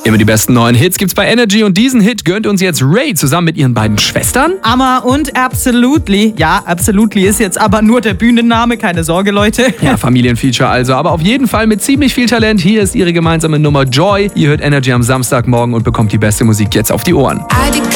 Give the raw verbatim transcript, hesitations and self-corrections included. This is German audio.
Immer die besten neuen Hits gibt's bei Energy und diesen Hit gönnt uns jetzt Ray zusammen mit ihren beiden Schwestern. Amma und Absolutely. Ja, Absolutely ist jetzt aber nur der Bühnenname, keine Sorge, Leute. Ja, Familienfeature also, aber auf jeden Fall mit ziemlich viel Talent. Hier ist ihre gemeinsame Nummer Joy. Ihr hört Energy am Samstagmorgen und bekommt die beste Musik jetzt auf die Ohren. I